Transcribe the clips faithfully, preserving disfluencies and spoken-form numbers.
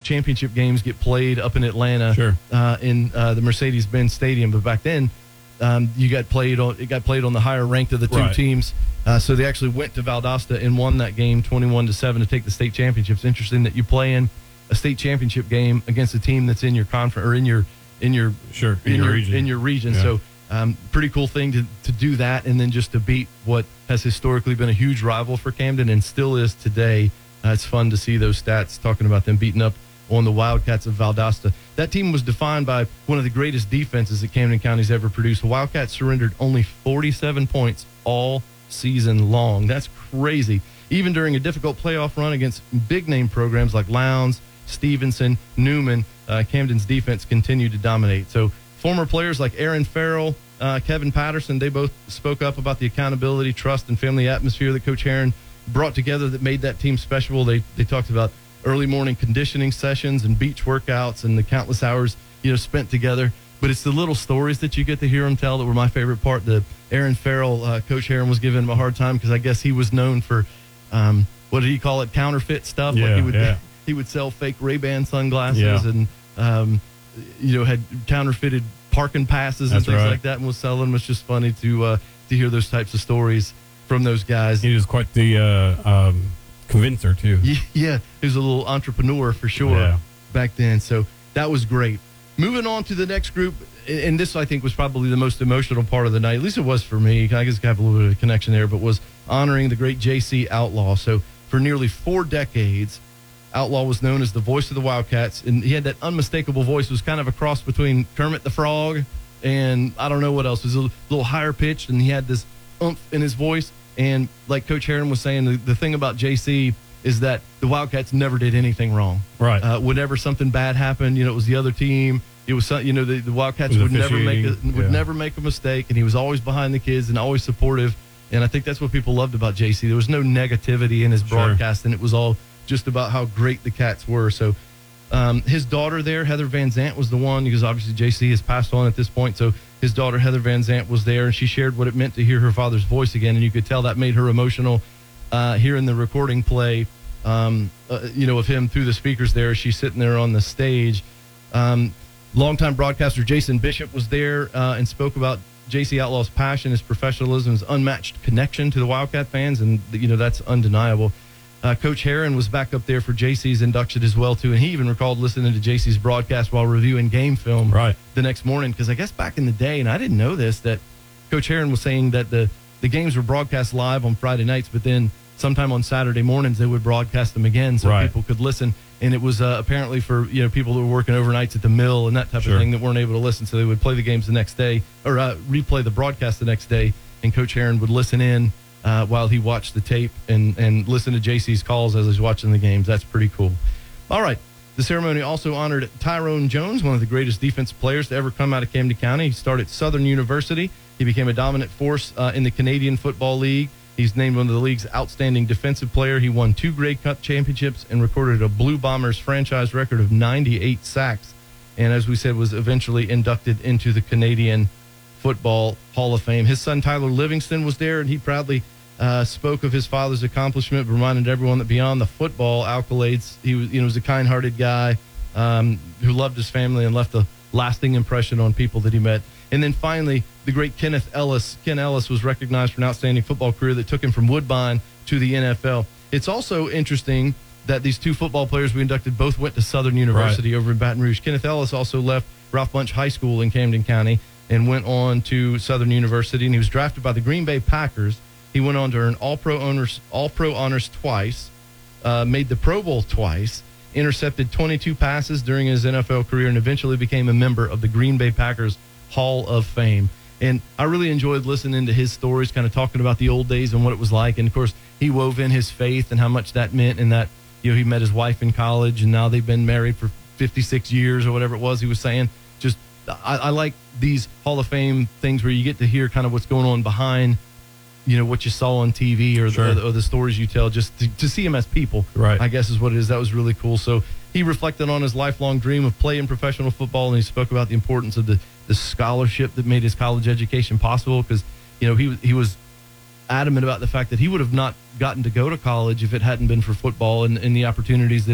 championship games get played up in Atlanta, sure. uh, in uh, the Mercedes-Benz Stadium. But back then, um, you got played on. It got played on the higher ranked of the two right. teams. Uh, so they actually went to Valdosta and won that game twenty-one to seven to take the state championship. It's interesting that you play in a state championship game against a team that's in your conference or in your in your sure in, in your, your region. in your region. Yeah. So um, pretty cool thing to to do that, and then just to beat what has historically been a huge rival for Camden and still is today. Uh, it's fun to see those stats talking about them beating up on the Wildcats of Valdosta. That team was defined by one of the greatest defenses that Camden County's ever produced. The Wildcats surrendered only forty-seven points all season long. That's crazy. Even during a difficult playoff run against big-name programs like Lowndes, Stevenson, Newman, uh, Camden's defense continued to dominate. So former players like Aaron Farrell, uh, Kevin Patterson, they both spoke up about the accountability, trust, and family atmosphere that Coach Herron brought together that made that team special. They they talked about early morning conditioning sessions and beach workouts and the countless hours, you know, spent together. But it's the little stories that you get to hear them tell that were my favorite part. The Aaron Farrell, uh, Coach Herron was giving him a hard time because I guess he was known for, um, what did he call it, counterfeit stuff? Yeah, like he would yeah. he would sell fake Ray-Ban sunglasses yeah. and, um, you know, had counterfeited parking passes That's and things right. like that and was selling them. It's just funny to uh, to hear those types of stories from those guys. He was quite the uh, um, convincer, too. Yeah, he was a little entrepreneur for sure yeah. back then. So that was great. Moving on to the next group, and this I think was probably the most emotional part of the night. At least it was for me. I guess I have a little bit of a connection there, but was honoring the great J C Outlaw. So for nearly four decades, Outlaw was known as the voice of the Wildcats, and he had that unmistakable voice. It was kind of a cross between Kermit the Frog and I don't know what else. It was a little higher pitched, and he had this oomph in his voice. And like Coach Herron was saying, the, the thing about J C is that the Wildcats never did anything wrong. Right. Uh, whenever something bad happened, you know, it was the other team. It was, some, you know, the, the Wildcats would never make a, would yeah. never make a mistake, and he was always behind the kids and always supportive. And I think that's what people loved about J C. There was no negativity in his broadcast, sure. and it was all just about how great the Cats were. So um, his daughter there, Heather Van Zant, was the one, because obviously J C has passed on at this point. So his daughter, Heather Van Zant, was there, and she shared what it meant to hear her father's voice again. And you could tell that made her emotional uh, hearing the recording play, um, uh, you know, of him through the speakers there. She's sitting there on the stage. Um, longtime broadcaster Jason Bishop was there uh, and spoke about J C Outlaw's passion, his professionalism, his unmatched connection to the Wildcat fans, and, you know, that's undeniable. Uh, Coach Herron was back up there for J C's induction as well, too, and he even recalled listening to J C's broadcast while reviewing game film right. the next morning, because I guess back in the day, and I didn't know this, that Coach Herron was saying that the, the games were broadcast live on Friday nights, but then sometime on Saturday mornings they would broadcast them again so right. people could listen, and it was uh, apparently for, you know, people that were working overnights at the mill and that type sure. of thing that weren't able to listen, so they would play the games the next day, or uh, replay the broadcast the next day, and Coach Herron would listen in Uh, while he watched the tape and, and listened to J C's calls as he's watching the games. That's pretty cool. All right. The ceremony also honored Tyrone Jones, one of the greatest defensive players to ever come out of Camden County. He started at Southern University. He became a dominant force uh, in the Canadian Football League. He's named one of the league's outstanding defensive player. He won two Grey Cup championships and recorded a Blue Bombers franchise record of ninety-eight sacks. And as we said, was eventually inducted into the Canadian Football Hall of Fame. His son Tyler Livingston was there, and he proudly uh, spoke of his father's accomplishment, reminded everyone that beyond the football accolades, he was, you know, was a kind-hearted guy um, who loved his family and left a lasting impression on people that he met. And then finally, the great Kenneth Ellis. Ken Ellis was recognized for an outstanding football career that took him from Woodbine to the N F L. It's also interesting that these two football players we inducted both went to Southern University right. over in Baton Rouge. Kenneth Ellis also left Ralph Bunche High School in Camden County and went on to Southern University, and he was drafted by the Green Bay Packers. He went on to earn All-Pro honors, All-Pro honors twice, uh, made the Pro Bowl twice, intercepted twenty-two passes during his N F L career, and eventually became a member of the Green Bay Packers Hall of Fame. And I really enjoyed listening to his stories, kind of talking about the old days and what it was like. And, of course, he wove in his faith and how much that meant, and that, you know, he met his wife in college, and now they've been married for fifty-six years or whatever it was he was saying. Just I, I like these Hall of Fame things where you get to hear kind of what's going on behind, you know, what you saw on T V or, sure. the, or the stories you tell, just to, to see them as people, right. I guess is what it is. That was really cool. So he reflected on his lifelong dream of playing professional football, and he spoke about the importance of the, the scholarship that made his college education possible, because, you know, he, he was adamant about the fact that he would have not gotten to go to college if it hadn't been for football and, and the opportunities that it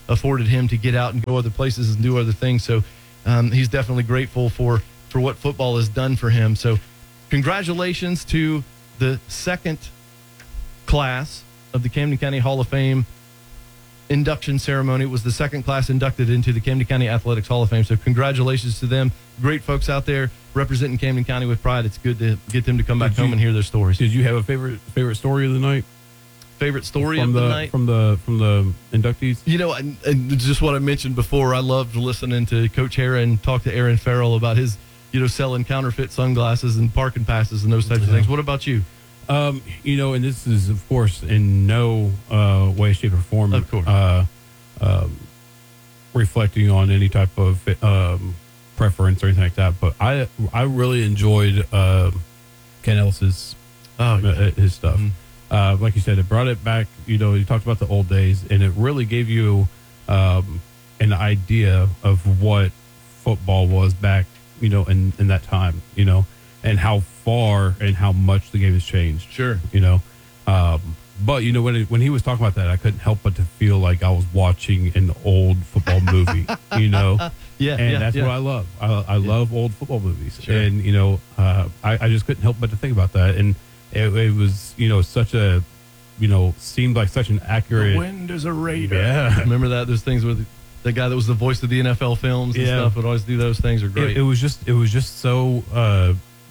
afforded him to get out and go other places and do other things. So um, he's definitely grateful for, for what football has done for him. So congratulations to the second class of the Camden County Hall of Fame induction ceremony. It was the second class inducted into the Camden County Athletics Hall of Fame. So congratulations to them. Great folks out there representing Camden County with pride. It's good to get them to come back Did you- home and hear their stories. Did you have a favorite favorite story of the night Favorite story from of the, the, night? from the from the inductees? You know, and, and just what I mentioned before, I loved listening to Coach Heron talk to Aaron Farrell about his, you know, selling counterfeit sunglasses and parking passes and those types of things. What about you? Um, you know, and this is, of course, in no uh, way, shape, or form, Of course. Uh, um, reflecting on any type of um, preference or anything like that. But I, I really enjoyed uh, Ken Ellis's Oh, yeah. uh, his stuff. Mhm. Uh, like you said, it brought it back. You know, you talked about the old days, and it really gave you um, an idea of what football was back, you know, in, in that time, you know, and how far and how much the game has changed. Sure. You know, um, but you know when it, when he was talking about that, I couldn't help but to feel like I was watching an old football movie. You know, Yeah, and yeah, that's yeah. what I love. I, I Yeah. love old football movies, Sure. and you know, uh, I, I just couldn't help but to think about that, and it, it was, you know, such a, you know, seemed like such an accurate. Wind is a raider. Yeah. Remember that? Those things with the guy that was the voice of the N F L films and Yeah. stuff would always do those things. Are great. It, it was just, it was just so, uh,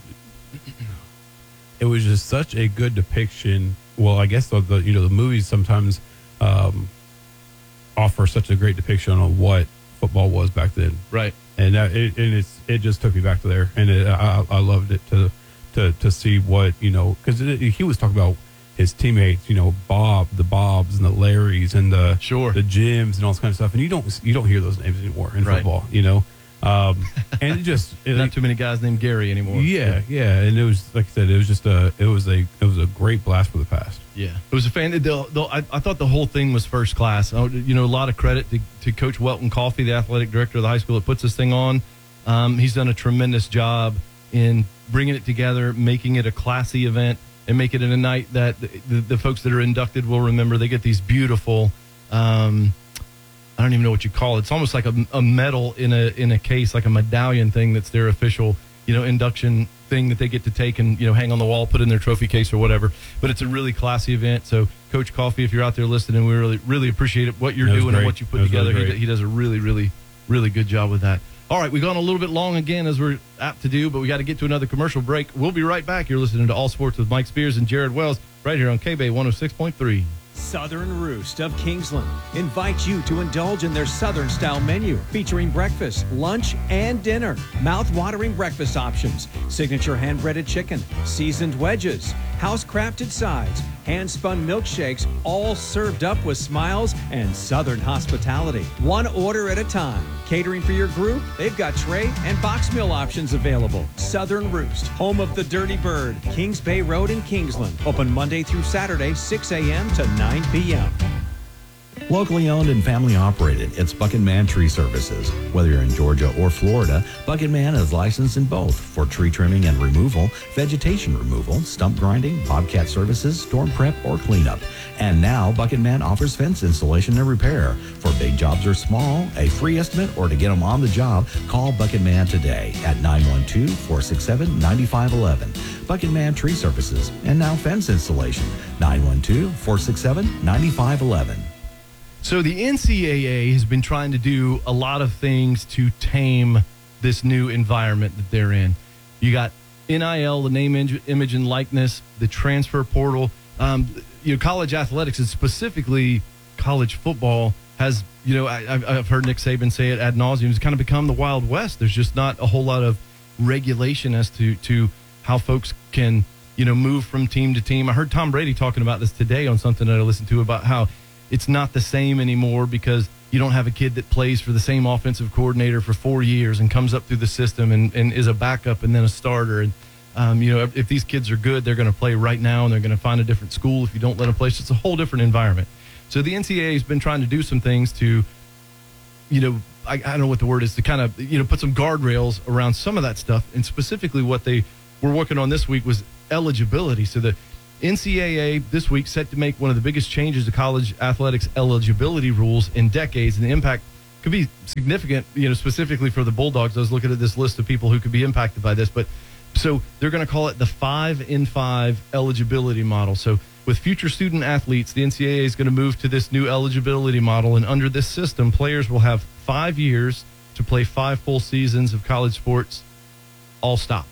it was just such a good depiction. Well, I guess the, the you know the movies sometimes um, offer such a great depiction on what football was back then, right. and that, it, and it's it just took me back to there, and it, I, I loved it to to to see what, you know, because he was talking about his teammates, you know, Bob, the Bobs and the Larrys and the Sure. the Jims and all this kind of stuff, and you don't you don't hear those names anymore in Right. football, you know, um, and it just it, Not too many guys named Gary anymore. yeah, yeah, and it was, like I said, it was just a it was a it was a great blast for the past. Yeah, it was a fan. The, the, I, I thought the whole thing was first class. Oh, you know, a lot of credit to, to Coach Welton Coffey, the athletic director of the high school that puts this thing on. Um, he's done a tremendous job in bringing it together, making it a classy event, and make it in a night that the, the, the folks that are inducted will remember. They get these beautiful, um, I don't even know what you call it. It's almost like a, a medal in a in a case, like a medallion thing that's their official, you know, induction thing that they get to take and, you know, hang on the wall, put in their trophy case or whatever. But it's a really classy event. So Coach Coffey, if you're out there listening, we really, really appreciate it, what you're That was doing and great. what you put That was really together. great. he, he does a really, really, really good job with that. All right, we've gone a little bit long again, as we're apt to do, but we got to get to another commercial break. We'll be right back. You're listening to All Sports with Mike Spears and Jared Wells right here on K-Bay one oh six point three. Southern Roost of Kingsland invites you to indulge in their Southern style menu featuring breakfast, lunch, and dinner. Mouth-watering breakfast options, signature hand-breaded chicken, seasoned wedges, house-crafted sides, hand-spun milkshakes, all served up with smiles and Southern hospitality. One order at a time. Catering for your group? They've got tray and box meal options available. Southern Roost, home of the Dirty Bird, Kings Bay Road in Kingsland. Open Monday through Saturday, six a.m. to nine p.m. Locally owned and family operated, it's Bucket Man Tree Services. Whether you're in Georgia or Florida, Bucket Man is licensed in both for tree trimming and removal, vegetation removal, stump grinding, bobcat services, storm prep, or cleanup. And now Bucket Man offers fence installation and repair. For big jobs or small, a free estimate, or to get them on the job, call Bucket Man today at nine one two, four six seven, nine five one one. Bucket Man Tree Services. And now fence installation, nine one two, four six seven, nine five one one. So the N C double A has been trying to do a lot of things to tame this new environment that they're in. You got N I L, the name, image, and likeness, the transfer portal. Um, you know, college athletics, and specifically college football, has, you know, I, I've I've heard Nick Saban say it ad nauseum, it's kind of become the Wild West. There's just not a whole lot of regulation as to, to how folks can, you know, move from team to team. I heard Tom Brady talking about this today on something that I listened to about how it's not the same anymore because you don't have a kid that plays for the same offensive coordinator for four years and comes up through the system and, and is a backup and then a starter. And, um, you know, if, if these kids are good, they're going to play right now and they're going to find a different school if you don't let them play. So it's a whole different environment. So the N C double A has been trying to do some things to, you know, I, I don't know what the word is, to kind of, you know, put some guardrails around some of that stuff. And specifically what they were working on this week was eligibility. So the N C double A this week set to make one of the biggest changes to college athletics eligibility rules in decades, and the impact could be significant, you know, specifically for the Bulldogs. I was looking at this list of people who could be impacted by this, but so they're going to call it the five in five eligibility model. So with future student athletes, the N C double A is going to move to this new eligibility model, and under this system, players will have five years to play five full seasons of college sports, all stop.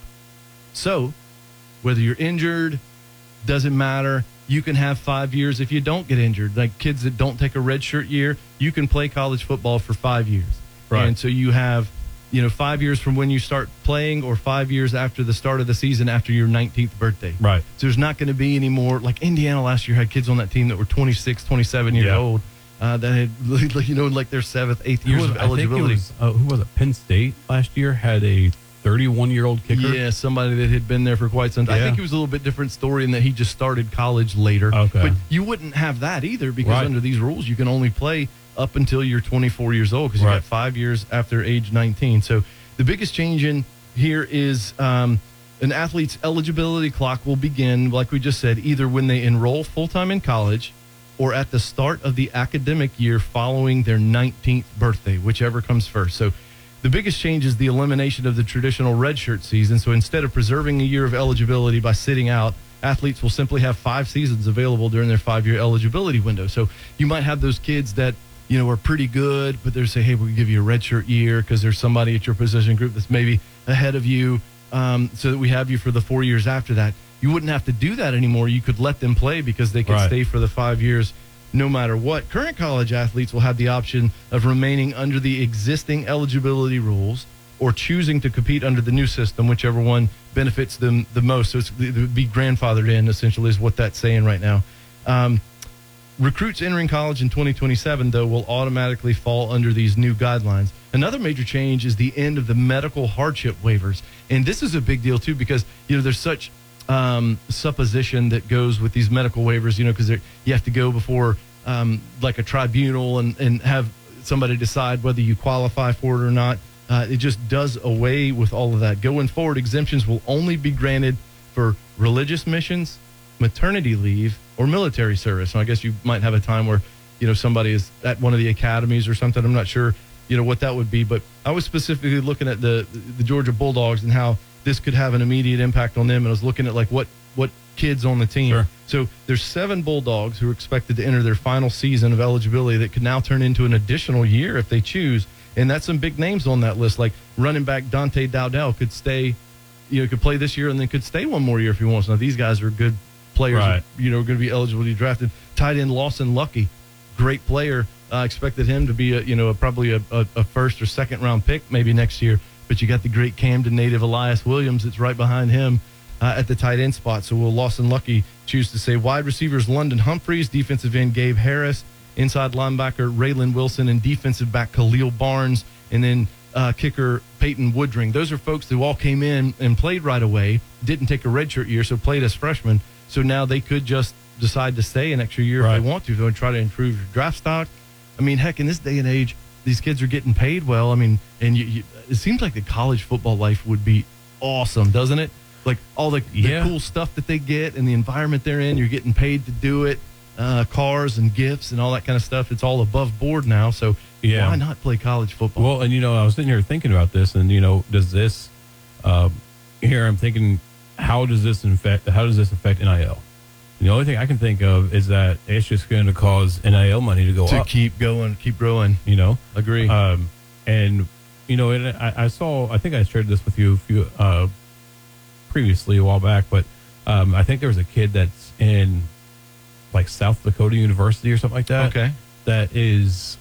So whether you're injured, doesn't matter. You can have five years if you don't get injured. Like kids that don't take a redshirt year, you can play college football for five years. Right. And so you have, you know, five years from when you start playing, or five years after the start of the season after your nineteenth birthday. Right. So there's not going to be any more. Like Indiana last year had kids on that team that were twenty-six, twenty-seven years Yeah. old. Uh, that had, you know, like their seventh, eighth Who years was- of I think it eligibility. was, uh, who was it? Penn State last year had a thirty-one-year-old kicker. Yeah, somebody that had been there for quite some time. I Yeah. think it was a little bit different story in that he just started college later. Okay. But you wouldn't have that either, because Right. under these rules, you can only play up until you're twenty-four years old, because you Right. got five years after age nineteen. So the biggest change in here is um, an athlete's eligibility clock will begin, like we just said, either when they enroll full-time in college or at the start of the academic year following their nineteenth birthday, whichever comes first. So the biggest change is the elimination of the traditional redshirt season. So instead of preserving a year of eligibility by sitting out, athletes will simply have five seasons available during their five-year eligibility window. So you might have those kids that, you know, are pretty good, but they're saying, hey, we'll give you a redshirt year because there's somebody at your position group that's maybe ahead of you, um, so that we have you for the four years after that. You wouldn't have to do that anymore. You could let them play because they could Right. stay for the five years no matter what. Current college athletes will have the option of remaining under the existing eligibility rules or choosing to compete under the new system, whichever one benefits them the most. So it's, it would be grandfathered in, essentially, is what that's saying right now. Um, recruits entering college in twenty twenty-seven, though, will automatically fall under these new guidelines. Another major change is the end of the medical hardship waivers. And this is a big deal, too, because, you know, there's such um, supposition that goes with these medical waivers, you know, because you have to go before um, like a tribunal and, and have somebody decide whether you qualify for it or not. Uh, it just does away with all of that. Going forward, exemptions will only be granted for religious missions, maternity leave, or military service. So I guess you might have a time where, you know, somebody is at one of the academies or something. I'm not sure, you know, what that would be. But I was specifically looking at the the Georgia Bulldogs and how this could have an immediate impact on them. And I was looking at like what what kids on the team. Sure. So there's seven Bulldogs who are expected to enter their final season of eligibility that could now turn into an additional year if they choose. And that's some big names on that list, like running back Dante Dowdell could stay, you know, could play this year and then could stay one more year if he wants. Now, these guys are good players, Right. you know, going to be eligible to be drafted. Tight end Lawson Lucky, great player. I uh, expected him to be, a, you know, a, probably a, a, a first or second round pick maybe next year. But you got the great Camden native Elias Williams that's right behind him uh, at the tight end spot. So will Lawson Lucky choose to say wide receivers London Humphreys, defensive end Gabe Harris, inside linebacker Raylan Wilson, and defensive back Khalil Barnes, and then uh, kicker Peyton Woodring. Those are folks who all came in and played right away, didn't take a redshirt year, so played as freshmen. So now they could just decide to stay an extra year Right. if they want to, if they want to try to improve your draft stock. I mean, heck, in this day and age, these kids are getting paid well. I mean, and you, you, it seems like the college football life would be awesome, doesn't it? Like all the, the Yeah. cool stuff that they get and the environment they're in, you're getting paid to do it. Uh, cars and gifts and all that kind of stuff. It's all above board now. So Yeah. why not play college football? Well, and you know, I was sitting here thinking about this, and you know, does this um, here? I'm thinking, how does this affect? How does this affect N I L? And the only thing I can think of is that it's just going to cause N I L money to go to up. keep going, keep growing. You know, Agree. um, and you know, and I, I saw. I think I shared this with you a few uh, previously a while back, but um, I think there was a kid that's in like South Dakota University or something like that. Okay. That is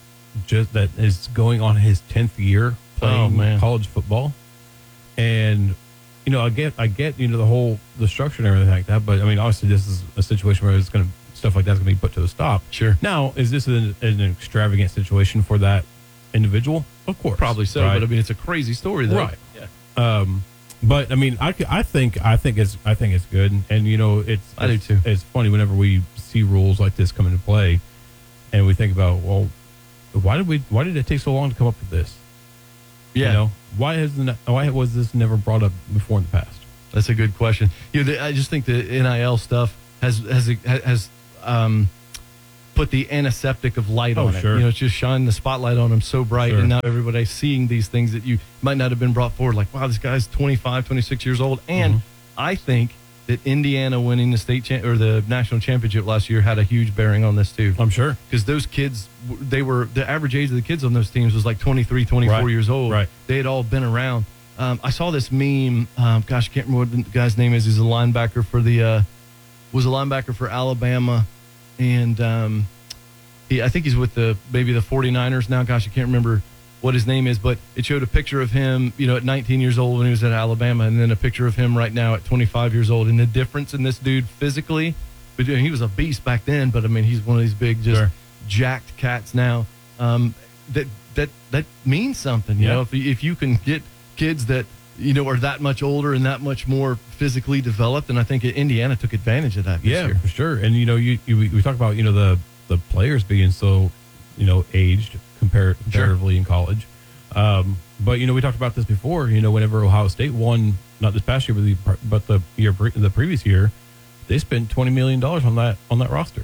just that is going on his tenth year playing Oh, man. college football, and you know, I get, I get, you know, the whole the structure and everything like that. But I mean, obviously, this is a situation where it's going to stuff like that's going to be put to a stop. Sure. Now, is this an, an extravagant situation for that individual? Of course, Probably so, right? but I mean, it's a crazy story, though. Right. Yeah. Um, but I mean, I, I think I think it's I think it's good, and, and you know, it's I do it's, too. It's funny whenever we see rules like this come into play, and we think about, well, why did we why did it take so long to come up with this? Yeah. You know, why has the, why was this never brought up before in the past? That's a good question. You know, the, I just think the N I L stuff has has has um, put the antiseptic of light Oh, on it. sure. You know, it's just shining the spotlight on them so bright, Sure. and now everybody's seeing these things that you might not have been brought forward. Like, wow, this guy's twenty-five, twenty-six years old, and Mhm. I think that Indiana winning the state cha- or the national championship last year had a huge bearing on this too. I'm sure. Because those kids, they were the average age of the kids on those teams was like twenty-three, twenty-four Right. years old. Right. They had all been around. Um, I saw this meme. Um, gosh, I can't remember what the guy's name is. He's a linebacker for the uh, was a linebacker for Alabama, and um, he I think he's with the maybe the 49ers now. Gosh, I can't remember what his name is, but it showed a picture of him, you know, at nineteen years old when he was at Alabama, and then a picture of him right now at twenty-five years old. And the difference in this dude physically, but you know, he was a beast back then, but I mean, he's one of these big, just Sure. jacked cats now. Um, that that that means something, you Yeah. know. If if you can get kids that you know are that much older and that much more physically developed, and I think Indiana took advantage of that this Yeah, year. for sure. And you know, you, you we we talk about you know the the players being so you know aged compar- comparatively in college. Um, but you know, we talked about this before. You know, whenever Ohio State won, not this past year, but the but the year pre- the previous year, they spent twenty million dollars on that on that roster.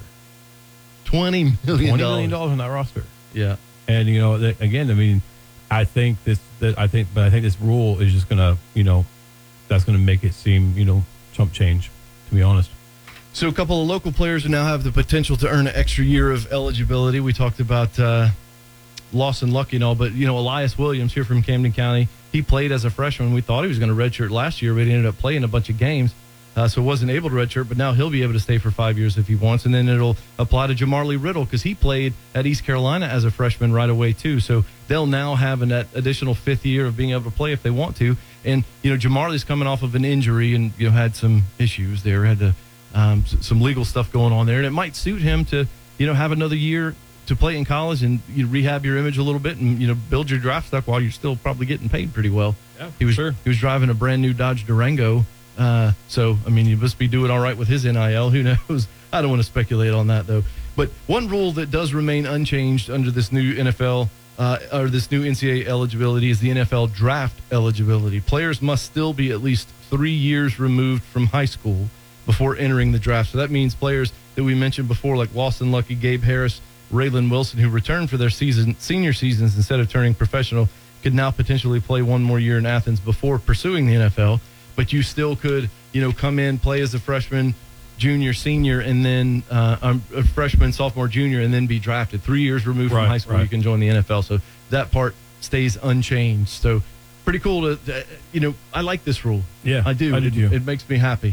Twenty million Twenty million dollars. dollars on that roster. Yeah. And you know, that, again, I mean, I think this, that I think, but I think this rule is just gonna, you know, that's gonna make it seem, you know, chump change. To be honest. So a couple of local players who now have the potential to earn an extra year of eligibility. We talked about uh, Lawson Lucky and all, but, you know, Elias Williams here from Camden County, he played as a freshman. We thought he was going to redshirt last year, but he ended up playing a bunch of games, uh, so wasn't able to redshirt, but now he'll be able to stay for five years if he wants. And then it'll apply to Jamarlee Riddle because he played at East Carolina as a freshman right away, too. So they'll now have an that additional fifth year of being able to play if they want to. And, you know, Jamarlee's coming off of an injury and, you know, had some issues there, had to Um, s- some legal stuff going on there, and it might suit him to, you know, have another year to play in college and you know, rehab your image a little bit and you know build your draft stock while you're still probably getting paid pretty well. Yeah, he was sure. he was driving a brand new Dodge Durango, uh, so I mean, you must be doing all right with his N I L. Who knows? I don't want to speculate on that though. But one rule that does remain unchanged under this new N F L uh, or this new N C double A eligibility is the N F L draft eligibility. Players must still be at least three years removed from high school before entering the draft. So that means players that we mentioned before, like Lawson Lucky, Gabe Harris, Raylan Wilson, who returned for their season senior seasons instead of turning professional, could now potentially play one more year in Athens before pursuing the N F L. But you still could, you know, come in, play as a freshman, junior, senior, and then uh, um, a freshman, sophomore, junior, and then be drafted. Three years removed Right, from high school, right. you can join the N F L. So that part stays unchanged. So pretty cool to, to you know, I like this rule. Yeah, I do. I did it, too. it makes me happy.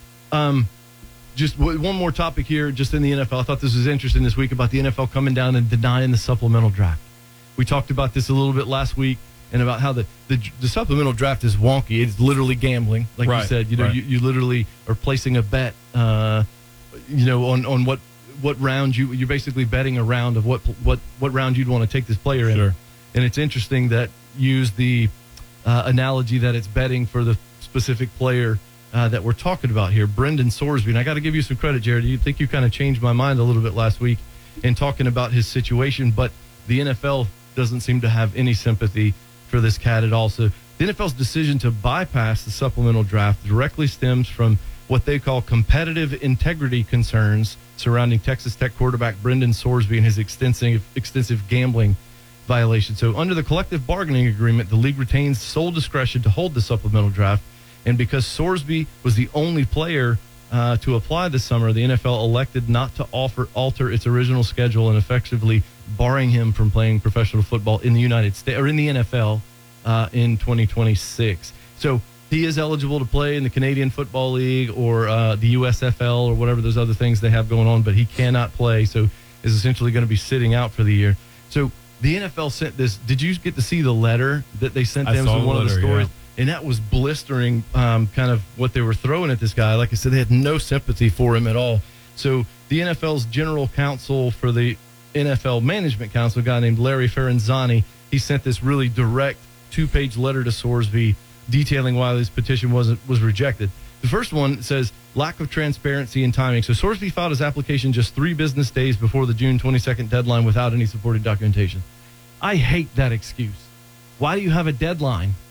Um, just w- one more topic here, just in the N F L. I thought this was interesting this week about the N F L coming down and denying the supplemental draft. We talked about this a little bit last week and about how the, the, the supplemental draft is wonky. It's literally gambling, like Right, you said. You know, right. you, you literally are placing a bet, uh, you know, on, on what what round you you're basically betting a round of what what what round you'd want to take this player in. Sure. And it's interesting that use the uh, analogy that it's betting for the specific player uh, that we're talking about here, Brendan Sorsby. And I got to give you some credit, Jared. You think you kind of changed my mind a little bit last week in talking about his situation, but the N F L doesn't seem to have any sympathy for this cat at all. So the N F L's decision to bypass the supplemental draft directly stems from what they call competitive integrity concerns surrounding Texas Tech quarterback Brendan Sorsby and his extensive extensive gambling violation. So under the collective bargaining agreement, the league retains sole discretion to hold the supplemental draft. And because Sorsby was the only player uh, to apply this summer, the N F L elected not to offer alter its original schedule and effectively barring him from playing professional football in the United States or in the N F L uh, in twenty twenty-six. So he is eligible to play in the Canadian Football League or uh, the U S F L or whatever those other things they have going on, but he cannot play. So is essentially going to be sitting out for the year. So the N F L sent this. Did you get to see the letter that they sent I them? saw It was the one of the letter, stories. yeah. And that was blistering, um, kind of what they were throwing at this guy. Like I said, they had no sympathy for him at all. So the N F L's general counsel for the N F L Management Council, a guy named Larry Ferranzani, he sent this really direct two-page letter to Sorsby detailing why this petition wasn't was rejected. The first one says lack of transparency and timing. So Sorsby filed his application just three business days before the June twenty-second deadline without any supporting documentation. I hate that excuse. Why do you have a deadline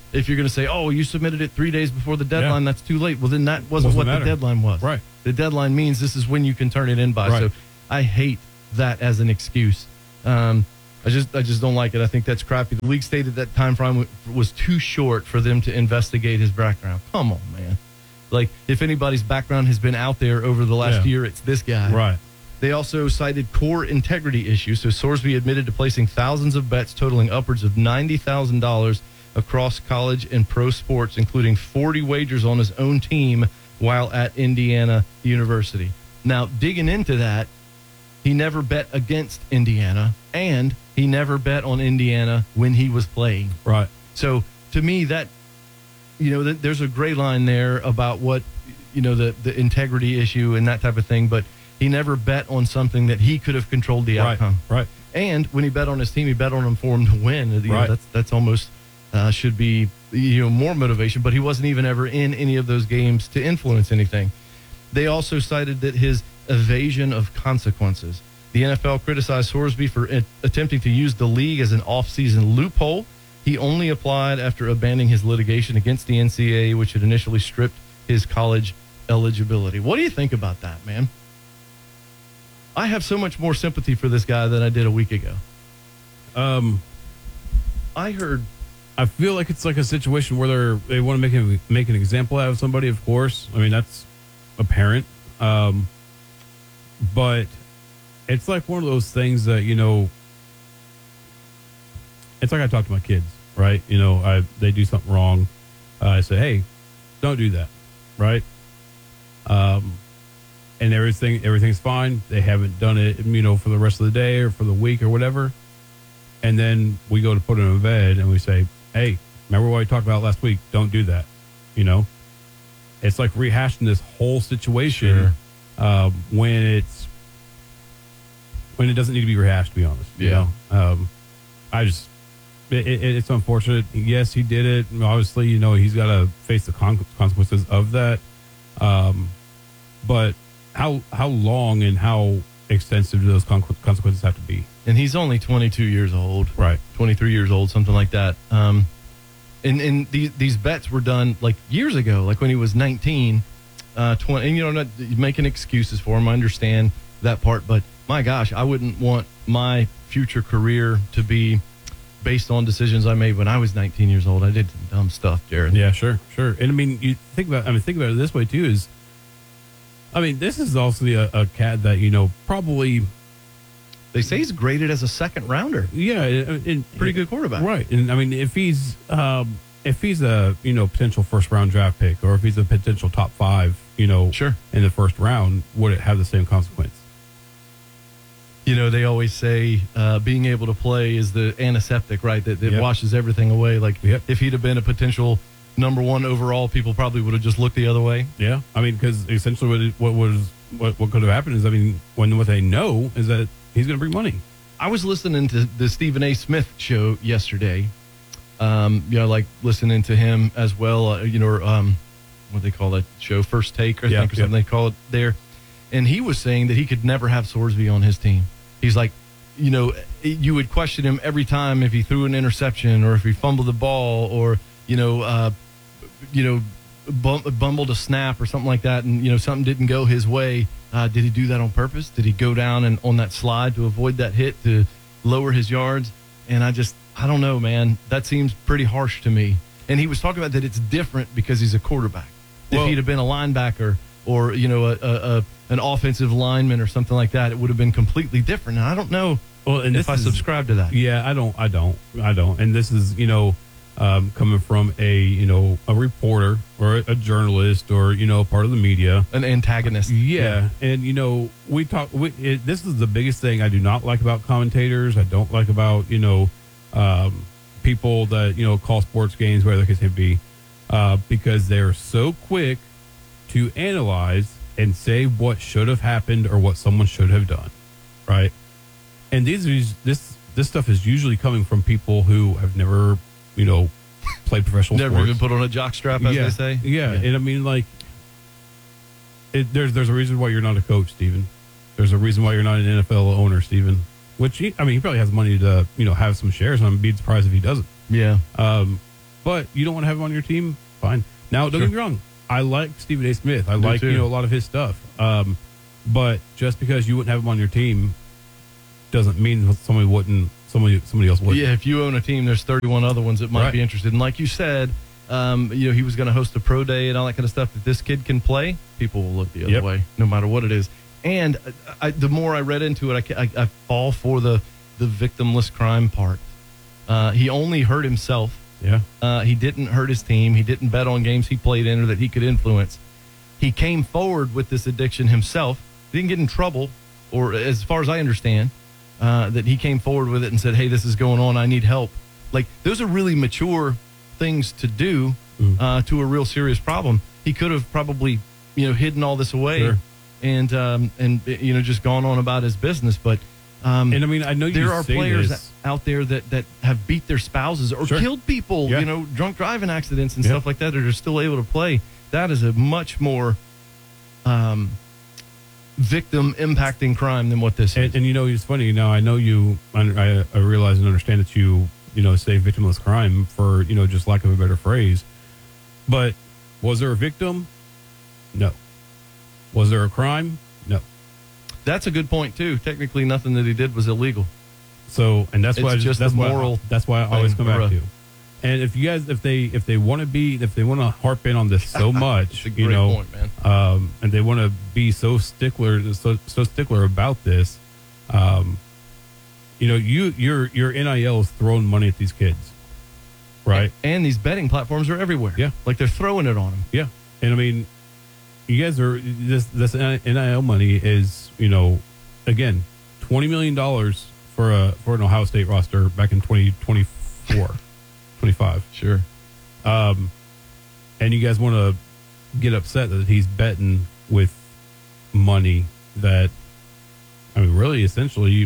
if you're going to say, oh, you submitted it three days before the deadline, Yeah. that's too late. Well, then that wasn't Doesn't what matter. the deadline was. Right. The deadline means this is when you can turn it in by. Right. So I hate that as an excuse. Um, I just I just don't like it. I think that's crappy. The league stated that time frame was too short for them to investigate his background. Come on, man. Like, if anybody's background has been out there over the last Yeah. year, it's this guy. Right. They also cited core integrity issues. So Sorsby admitted to placing thousands of bets totaling upwards of ninety thousand dollars across college and pro sports, including forty wagers on his own team while at Indiana University. Now, digging into that, he never bet against Indiana, and he never bet on Indiana when he was playing. Right. So to me, that, you know, th- there's a gray line there about what, you know, the, the integrity issue and that type of thing, but he never bet on something that he could have controlled the Right. outcome. Right. And when he bet on his team, he bet on them for him to win. You know, Right. that's that's almost uh, should be, you know, more motivation. But he wasn't even ever in any of those games to influence anything. They also cited that his evasion of consequences. The N F L criticized Sorsby for a- attempting to use the league as an off-season loophole. He only applied after abandoning his litigation against the N C double A, which had initially stripped his college eligibility. What do you think about that, man? I have so much more sympathy for this guy than I did a week ago. Um, I heard, I feel like it's like a situation where they're, they want to make a, make an example out of somebody. Of course, I mean that's apparent. Um, but it's like one of those things that, you know, it's like I talk to my kids, right? You know, I they do something wrong. Uh, I say, hey, don't do that, right? Um, and everything everything's fine. They haven't done it, you know, for the rest of the day or for the week or whatever. And then we go to put them in bed and we say, hey, remember what we talked about last week? Don't do that. You know, it's like rehashing this whole situation um, when it's when it doesn't need to be rehashed, to be honest. You Yeah. know, um, I just it, it, it's unfortunate. Yes, he did it. Obviously, you know, he's got to face the con- consequences of that. Um, but how how long and how extensive do those con- consequences have to be? and he's only twenty-two years old, Right. twenty-three years old, something like that. Um, and and these these bets were done like years ago, like when he was nineteen, uh, twenty. And you know, not making excuses for him. I understand that part, but my gosh, I wouldn't want my future career to be based on decisions I made when I was nineteen years old. I did some dumb stuff, Jared. Yeah, sure, sure. And I mean, you think about, I mean, think about it this way too is, I mean, this is also a, a cat that, you know, probably, They say he's graded as a second rounder. yeah, and, and- Pretty good quarterback. Right. And I mean, if he's, um, if he's a, you know, potential first round draft pick, or if he's a potential top five, you know, Sure. in the first round, would it have the same consequence? You know, they always say uh, being able to play is the antiseptic, right? That, that Yep. washes everything away. Like, Yep. if he'd have been a potential number one overall, people probably would have just looked the other way. Yeah. I mean, because essentially what, it- what was, what, what could have happened is, I mean, when what they know is that he's going to bring money. I was listening to the Stephen A. Smith show yesterday. Um, you know, like listening to him as well. Uh, you know, um, what they call that show, First Take, I Yeah, think, or yeah. something they call it there. And he was saying that he could never have Sorsby on his team. He's like, you know, you would question him every time if he threw an interception or if he fumbled the ball or, you know, uh, you know, bum, bumbled a snap or something like that, and you know something didn't go his way. Uh, did he do that on purpose? Did he go down and on that slide to avoid that hit to lower his yards? And I just, I don't know, man. That seems pretty harsh to me. And he was talking about that it's different because he's a quarterback. Well- if he'd have been a linebacker or you know a, a, a an offensive lineman or something like that, it would have been completely different. And I don't know Well, and if this I is- subscribe to that. Yeah, I don't, I don't, I don't. And this is, you know, um, coming from a, you know, a reporter or a, a journalist or, you know, part of the media. An antagonist. Yeah. And, you know, we talk, we, it, this is the biggest thing I do not like about commentators. I don't like about, you know, um, people that, you know, call sports games, whatever the case may be, uh, because they're so quick to analyze and say what should have happened or what someone should have done. Right. And these are, this, this stuff is usually coming from people who have never, you know, played professional Never sports. even put on a jock strap, as yeah. they say. Yeah. And I mean, like, it, there's there's a reason why you're not a coach, Steven. There's a reason why you're not an N F L owner, Steven. Which, he, I mean, he probably has money to, you know, have some shares, and I'd be surprised if he doesn't. Yeah. Um, but you don't want to have him on your team. Fine. Now, don't Sure. get me wrong. I like Stephen A. Smith. I do like too. you know a lot of his stuff. Um, but just because you wouldn't have him on your team doesn't mean somebody wouldn't. Somebody somebody else wouldn't. Yeah, if you own a team, there's thirty-one other ones that might Right. be interested. And like you said, um, you know, he was going to host a pro day and all that kind of stuff. If this kid can play, people will look the other Yep. way, no matter what it is. And I, I, the more I read into it, I, ca- I, I fall for the the victimless crime part. Uh, he only hurt himself. Yeah. Uh, he didn't hurt his team. He didn't bet on games he played in or that he could influence. He came forward with this addiction himself. He didn't get in trouble, or as far as I understand, uh, that he came forward with it and said, hey, this is going on. I need help. Like, those are really mature things to do uh, to a real serious problem. He could have probably, you know, hidden all this away Sure. and, um, and you know, just gone on about his business. But um, And I mean, I know you there are say players this. out there that, that have beat their spouses or Sure. killed people, Yeah. you know, drunk driving accidents and Yeah. stuff like that, that are still able to play. That is a much more um, victim impacting crime than what this And, is. and you know, it's funny. Now, I know you. I, I realize and understand that you, you know, say victimless crime for you know just lack of a better phrase. But was there a victim? No. Was there a crime? No. That's a good point too. Technically, nothing that he did was illegal. So, and that's It's why I just that's a why I- moral that's why I always thing, come or back a- to. And if you guys, if they, if they want to be, if they want to harp in on this so much, It's a you great know, point, man. um, and they want to be so stickler, so, so stickler about this, um, you know, you your your N I L is throwing money at these kids, right? And these betting platforms are everywhere. Yeah. Like they're throwing it on them. Yeah, and I mean, you guys are this this N I L money is you know, again, twenty million dollars for a for an Ohio State roster back in twenty twenty-four, twenty-five. Sure. Um, and you guys want to get upset that he's betting with money that, I mean, really, essentially,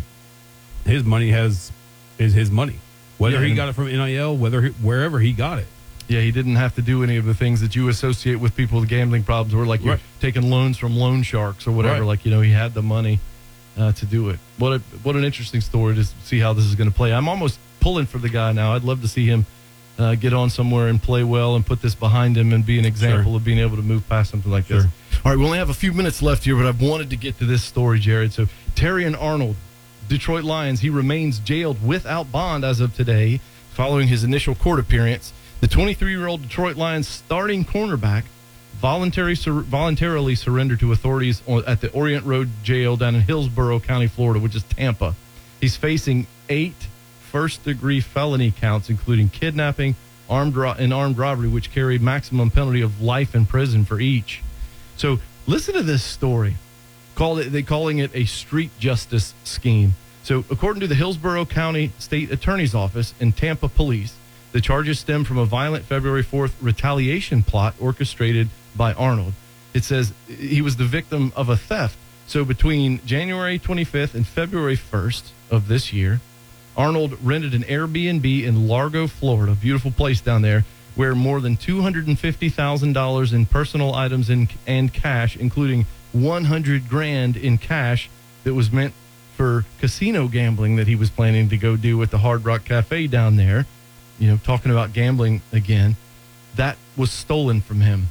his money has is his money. Whether Yeah, he and- got it from N I L, whether he, wherever he got it. Yeah, he didn't have to do any of the things that you associate with people with gambling problems, where like you're Right. taking loans from loan sharks or whatever. Right. Like, you know, he had the money uh, to do it. What a what an interesting story to see how this is going to play. I'm almost pulling for the guy now. I'd love to see him uh, get on somewhere and play well and put this behind him and be an example Sure. of being able to move past something like this. Sure. All right, we only have a few minutes left here, but I've wanted to get to this story, Jared. So Terrion Arnold, Detroit Lions, he remains jailed without bond as of today following his initial court appearance. The twenty-three-year-old Detroit Lions starting cornerback voluntary, sur- voluntarily surrendered to authorities on, at the Orient Road Jail down in Hillsborough County, Florida, which is Tampa. He's facing eight first-degree felony counts, including kidnapping armed ro- and armed robbery, which carry maximum penalty of life in prison for each. So listen to this story. Call it, they're calling it a street justice scheme. So according to the Hillsborough County State Attorney's Office and Tampa Police, the charges stem from a violent February fourth retaliation plot orchestrated by Arnold. It says he was the victim of a theft. So between January twenty-fifth and February first of this year, Arnold rented an Airbnb in Largo, Florida, beautiful place down there, where more than two hundred fifty thousand dollars in personal items in, and cash, including one hundred grand in cash that was meant for casino gambling that he was planning to go do at the Hard Rock Cafe down there. You know, talking about gambling again, that was stolen from him.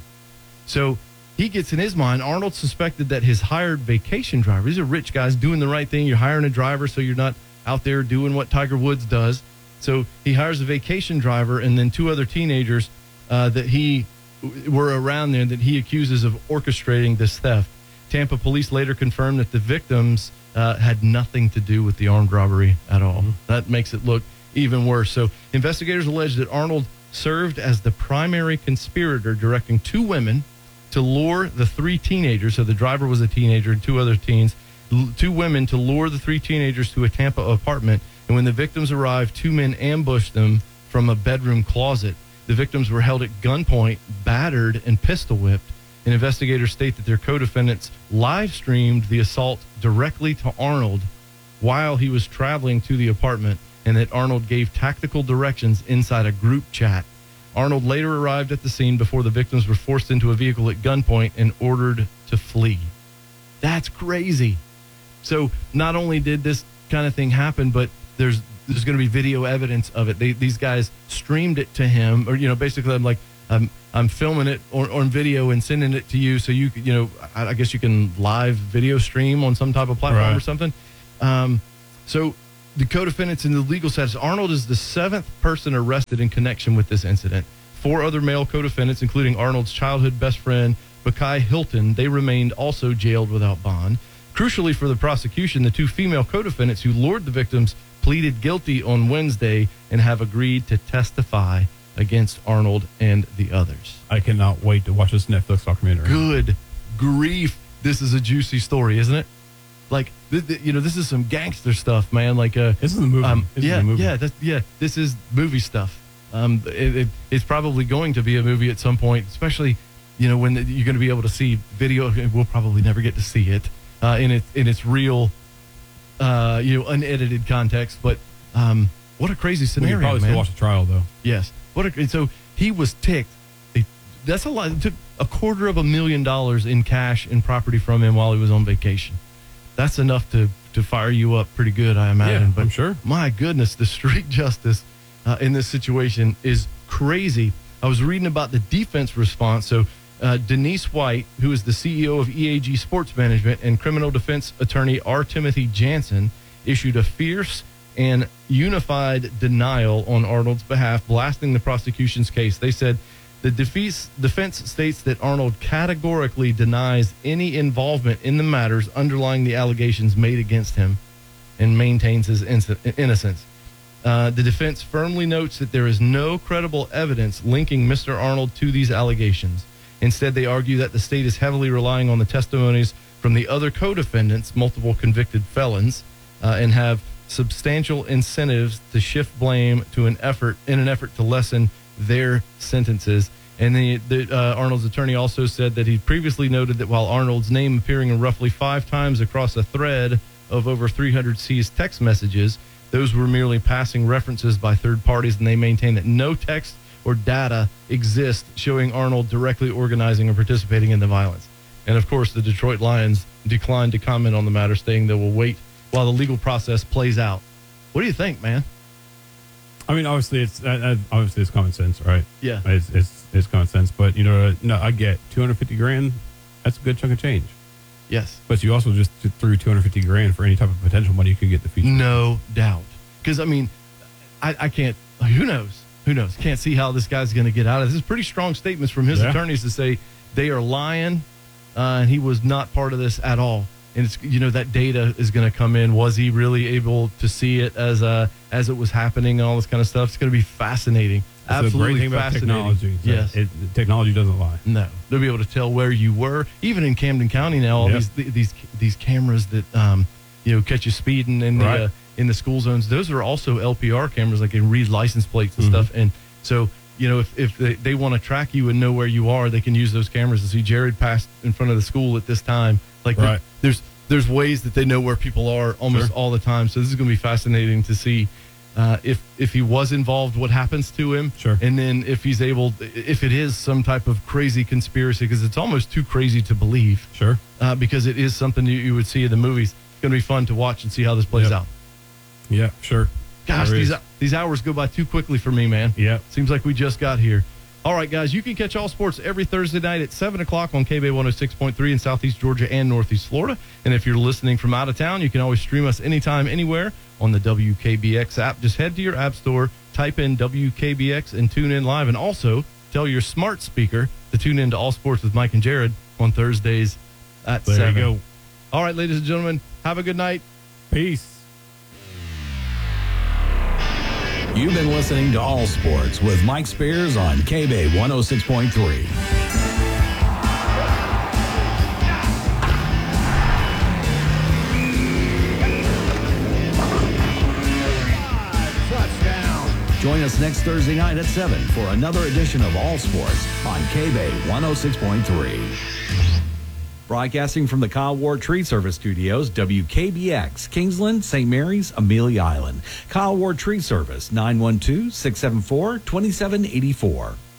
So he gets in his mind, Arnold suspected that his hired vacation driver, these are rich guys doing the right thing. You're hiring a driver so you're not out there doing what Tiger Woods does. So he hires a vacation driver and then two other teenagers uh, that he were around there that he accuses of orchestrating this theft. Tampa police later confirmed that the victims uh, had nothing to do with the armed robbery at all. Mm-hmm. That makes it look even worse. So investigators allege that Arnold served as the primary conspirator, directing two women to lure the three teenagers. So the driver was a teenager and two other teens, l- two women to lure the three teenagers to a Tampa apartment. And when the victims arrived, two men ambushed them from a bedroom closet. The victims were held at gunpoint, battered, and pistol whipped. And investigators state that their co-defendants live streamed the assault directly to Arnold while he was traveling to the apartment, and that Arnold gave tactical directions inside a group chat. Arnold later arrived at the scene before the victims were forced into a vehicle at gunpoint and ordered to flee. That's crazy. So not only did this kind of thing happen, but there's there's going to be video evidence of it. They, these guys streamed it to him, or, you know, basically I'm like, I'm, I'm filming it on, on video and sending it to you. So you, you know, I, I guess you can live video stream on some type of platform Right. or something. Um, so the co-defendants in the legal status, Arnold is the seventh person arrested in connection with this incident. Four other male co-defendants, including Arnold's childhood best friend, Bakai Hilton, they remained also jailed without bond. Crucially for the prosecution, the two female co-defendants who lured the victims pleaded guilty on Wednesday and have agreed to testify against Arnold and the others. I cannot wait to watch this Netflix documentary. Good grief. This is a juicy story, isn't it? Like, th- th- you know, this is some gangster stuff, man. Like, uh, This is a movie. Um, This is yeah, a movie. yeah, that's, yeah. This is movie stuff. Um, it, it, it's probably going to be a movie at some point, especially, you know, when the, you're going to be able to see video. We'll probably never get to see it uh, in its in its real, uh, you know, unedited context. But um, what a crazy We scenario, could probably man. still watch the trial though. Yes. What a, so he was ticked. He- That's a lot. It took a quarter of a million dollars in cash and property from him while he was on vacation. That's enough to, to fire you up pretty good, I imagine. Yeah, but I'm sure. My goodness, the street justice uh, in this situation is crazy. I was reading about the defense response. So uh, Denise White, who is the C E O of E A G Sports Management, and criminal defense attorney R. Timothy Jansen, issued a fierce and unified denial on Arnold's behalf, blasting the prosecution's case. They said the defense, defense states that Arnold categorically denies any involvement in the matters underlying the allegations made against him and maintains his inc- innocence. Uh, the defense firmly notes that there is no credible evidence linking Mister Arnold to these allegations. Instead, they argue that the state is heavily relying on the testimonies from the other co-defendants, multiple convicted felons, uh, and have substantial incentives to shift blame to an effort in an effort to lessen their sentences. And the, the uh, Arnold's attorney also said that he previously noted that while Arnold's name appearing in roughly five times across a thread of over three hundred seized text messages, those were merely passing references by third parties, and they maintain that no text or data exists showing Arnold directly organizing or participating in the violence. And of course, the Detroit Lions declined to comment on the matter, saying they will wait while the legal process plays out. What do you think, man? I mean, obviously it's uh, uh, obviously it's common sense, right? Yeah. It's it's, it's common sense, but you know, uh, no, I get two hundred fifty grand. That's a good chunk of change. Yes. But you also just threw two hundred fifty grand for any type of potential money you could get in the future. No doubt. Because, I mean, I, I can't, who knows? Who knows? Can't see how this guy's going to get out of this. This is pretty strong statements from his Yeah. attorneys to say they are lying uh, and he was not part of this at all. And it's, you know, that data is going to come in. Was he really able to see it as uh, as it was happening and all this kind of stuff? It's going to be fascinating. That's Absolutely the great thing about fascinating. technology. So Yes. it, technology doesn't lie. No, they'll be able to tell where you were. Even in Camden County now, all Yep. these these these cameras that um, you know catch you speeding in the Right. uh, in the school zones. Those are also L P R cameras, like can read license plates and Mhm. stuff. And so you know if if they, they want to track you and know where you are, they can use those cameras to see Jared passed in front of the school at this time. Like Right. there's there's ways that they know where people are almost Sure. all the time. So this is going to be fascinating to see. Uh, if if he was involved, what happens to him? Sure. And then if he's able, if it is some type of crazy conspiracy, because it's almost too crazy to believe, Sure. uh, because it is something you, you would see in the movies. It's going to be fun to watch and see how this plays Yep. out. Yeah. Sure. Gosh, There these is. these hours go by too quickly for me, man. Yep. Seems like we just got here. All right, guys, you can catch all sports every Thursday night at seven o'clock on K B A one oh six point three in Southeast Georgia and Northeast Florida. And if you're listening from out of town, you can always stream us anytime, anywhere on the W K B X app. Just head to your app store, type in W K B X, and tune in live. And also tell your smart speaker to tune in to All Sports with Mike and Jared on Thursdays at There seven. you go. All right, ladies and gentlemen, have a good night. Peace. You've been listening to All Sports with Mike Spears on K B A one oh six point three. Join us next Thursday night at seven for another edition of All Sports on K B A one oh six point three. Broadcasting from the Kyle Ward Tree Service Studios, W K B X, Kingsland, Saint Mary's, Amelia Island. Kyle Ward Tree Service, nine one two, six seven four, two seven eight four.